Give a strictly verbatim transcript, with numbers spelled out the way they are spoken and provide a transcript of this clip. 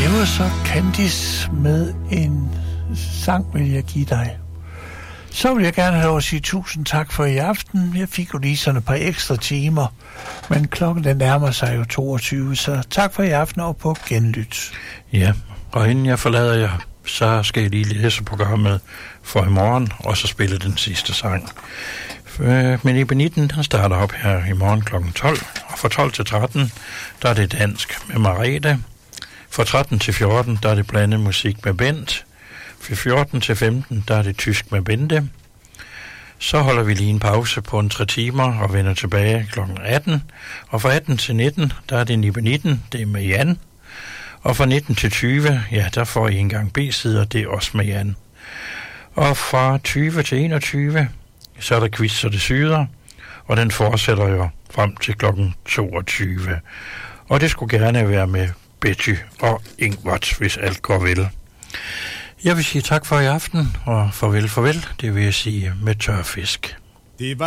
Det var så Candice med en sang, vil jeg give dig. Så vil jeg gerne have lov at sige tusind tak for i aften. Jeg fik jo lige sådan et par ekstra timer, men klokken den nærmer sig jo toogtyve, så tak for i aften og på genlyt. Ja, og inden jeg forlader jer, så skal jeg lige læse programmet for i morgen, og så spille den sidste sang. Men Ebenitten, den starter op her i morgen klokken tolv, og fra tolv til tretten, der er det dansk med Marete. Fra tretten til fjorten, der er det blandet musik med Bent. Fra fjorten til femten, der er det tysk med Bente. Så holder vi lige en pause på en tre timer og vender tilbage klokken atten. Og fra atten til nitten, der er det Nibbenitten, det er med Jan. Og fra nitten til tyve, ja, der får I en gang B-sider, det er også med Jan. Og fra tyve til enogtyve, så er der quiz og det syder, og den fortsætter jo frem til klokken toogtyve. Og det skulle gerne være med Betty og Ingvart, hvis alt går vel. Jeg vil sige tak for i aften, og farvel, farvel, det vil jeg sige med tørfisk. Det var